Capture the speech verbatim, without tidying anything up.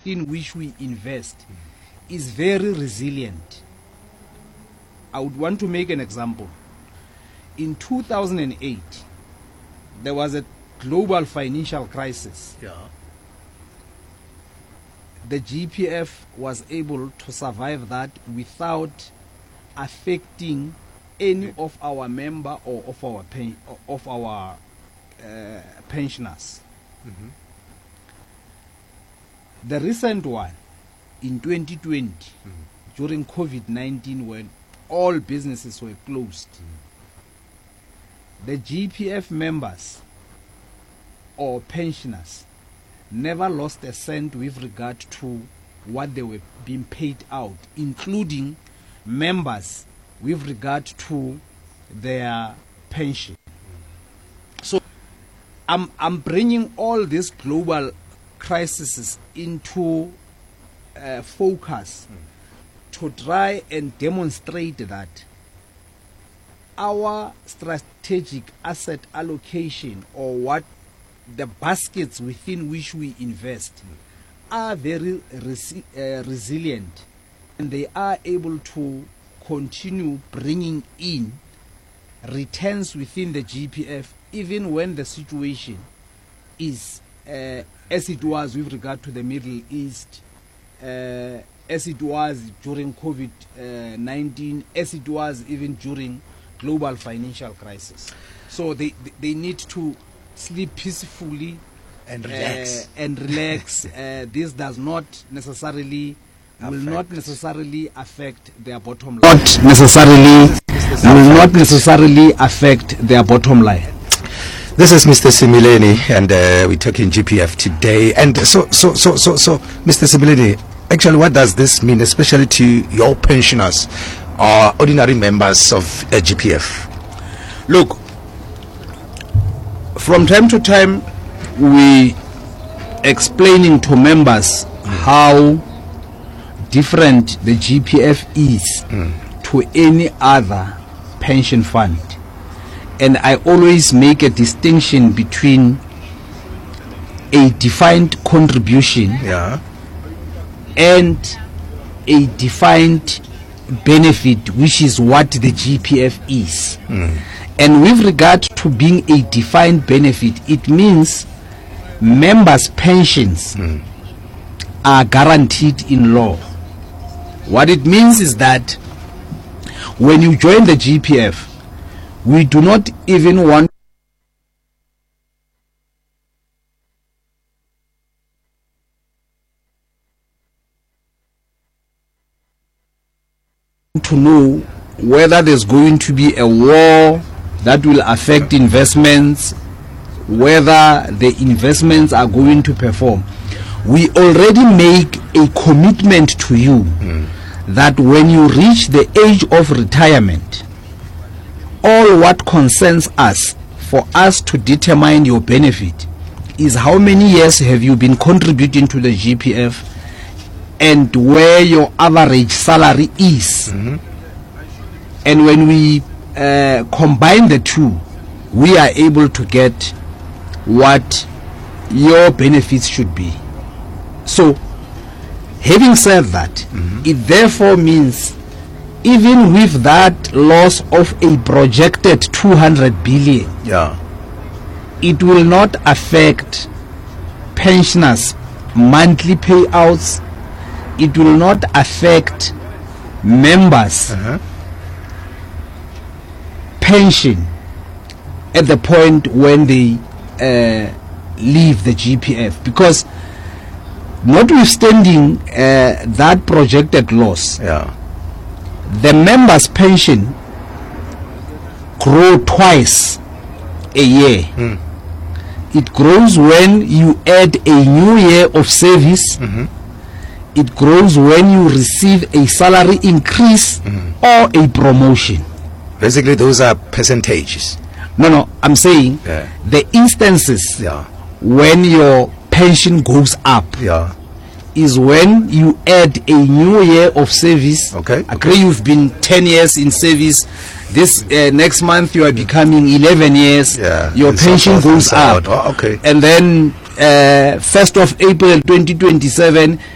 within which we invest is very resilient. I would want to make an example. In two thousand eight, there was a global financial crisis. Yeah. The G P F was able to survive that without affecting any of our member or of our pen, of our uh, pensioners. Mm-hmm. The recent one in twenty twenty, Mm-hmm. during COVID nineteen, when all businesses were closed, Mm-hmm. the G P F members or pensioners never lost a cent with regard to what they were being paid out, including members with regard to their pension. So I'm I'm bringing all these global crises into uh, focus mm. to try and demonstrate that our strategic asset allocation, or what the baskets within which we invest, mm. are very resi- uh, resilient, and they are able to continue bringing in returns within the G P F even when the situation is uh, as it was with regard to the Middle East, uh, as it was during COVID nineteen, as it was even during global financial crisis. So they they need to sleep peacefully and relax. Uh, and relax. uh, this does not necessarily will affect. not necessarily affect their bottom line. Not necessarily will not necessarily affect their bottom line. This is Mister Simileni, and uh, we're talking G P F today. And so, so, so, so, so, Mister Simileni, actually, what does this mean, especially to your pensioners or ordinary members of uh, G P F? Look, from time to time, we explaining to members mm. how different the G P F is mm. to any other pension fund. And I always make a distinction between a defined contribution yeah. and a defined benefit, which is what the G P F is. Mm. And with regard to being a defined benefit, it means members' pensions mm. are guaranteed in law. What it means is that when you join the G P F, we do not even want to know whether there's going to be a war that will affect investments, whether the investments are going to perform. We already make a commitment to you mm. that when you reach the age of retirement, all what concerns us for us to determine your benefit is how many years have you been contributing to the G P F and where your average salary is. Mm-hmm. And when we uh, combine the two, we are able to get what your benefits should be. So, having said that, mm-hmm. it therefore means even with that loss of a projected two hundred billion, yeah. it will not affect pensioners' monthly payouts. It will not affect members' uh-huh. pension at the point when they uh, leave the G P F, because notwithstanding uh, that projected loss, yeah. the members' pension grow twice a year. Mm. It grows when you add a new year of service. Mm-hmm. It grows when you receive a salary increase mm-hmm. or a promotion. Basically, those are percentages. No, no, I'm saying yeah. the instances yeah. when your pension goes up yeah. is when you add a new year of service. Okay. Agree, you've been ten years in service. This uh, next month you are becoming eleven years. Yeah. Your and pension so goes up. Oh, okay. And then uh, first of April twenty twenty-seven,